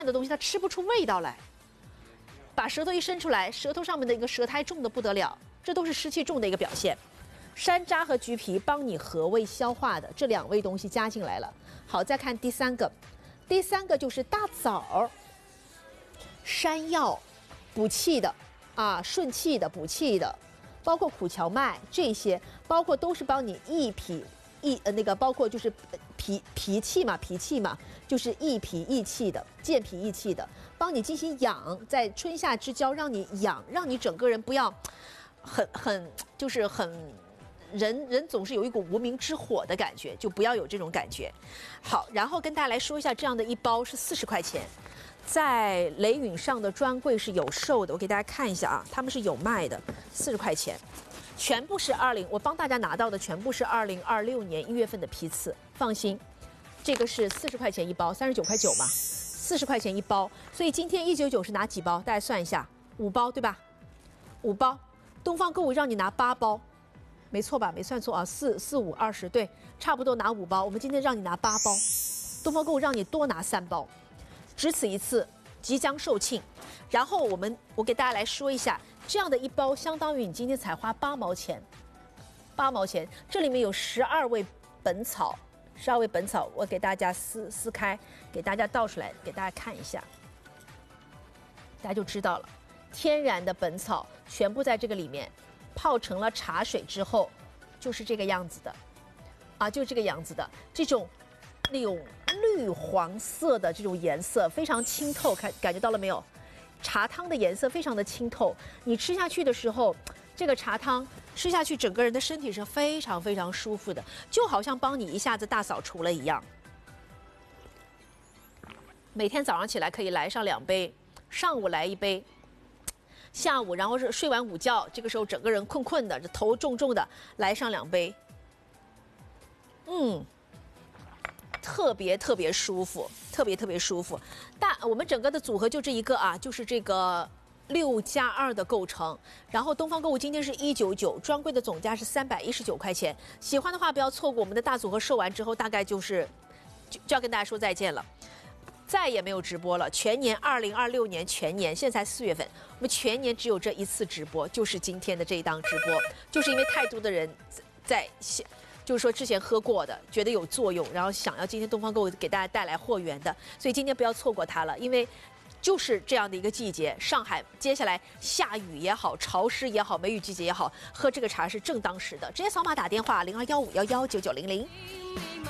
的东西它吃不出味道来，把舌头一伸出来，舌头上面的一个舌苔重的不得了，这都是湿气重的一个表现。山楂和橘皮帮你和胃消化的这2味东西加进来了。好，再看第3个，第3个就是大枣、山药，补气的啊，顺气的、补气的，包括苦荞麦这些，包括都是帮你包括就是脾气嘛，就是益脾益气的，健脾益气的，帮你进行养，在春夏之交让你养，让你整个人不要人总是有一股无名之火的感觉，就不要有这种感觉。好，然后跟大家来说一下，这样的一包是40块钱，在雷允上的专柜是有售的，我给大家看一下啊，他们是有卖的，40块钱。全部是我帮大家拿到的全部是2026年1月份的批次，放心，这个是40块钱一包，39块9嘛，40块钱一包，所以今天199是拿几包？大家算一下，5包对吧？5包，东方购物让你拿8包，没错吧？没算错啊，4、5、20，对，差不多拿5包。我们今天让你拿8包，东方购物让你多拿3包，只此一次，即将售罄。然后我给大家来说一下。这样的一包相当于你今天才花8毛钱，8毛钱。这里面有12味本草，12味本草，我给大家撕开，给大家倒出来，给大家看一下，大家就知道了。天然的本草全部在这个里面，泡成了茶水之后，就是这个样子的，啊，就是这个样子的，那种绿黄色的这种颜色非常清透，感觉到了没有？茶汤的颜色非常的清透，你吃下去的时候，这个茶汤吃下去，整个人的身体是非常非常舒服的，就好像帮你一下子大扫除了一样。每天早上起来可以来上2杯，上午来1杯，下午然后是睡完午觉，这个时候整个人困困的，这头重重的，来上2杯，特别舒服，特别舒服。我们整个的组合就这一个啊，就是这个6+2的构成。然后东方购物今天是199，专柜的总价是319块钱。喜欢的话不要错过，我们的大组合售完之后，大概就要跟大家说再见了。再也没有直播了，全年2026年全年，现在才4月份，我们全年只有这一次直播，就是今天的这一档直播，就是因为太多的人就是说之前喝过的，觉得有作用，然后想要今天东方购物给大家带来货源的，所以今天不要错过它了，因为就是这样的一个季节，上海接下来下雨也好，潮湿也好，梅雨季节也好，喝这个茶是正当时的。直接扫码打电话0215119900。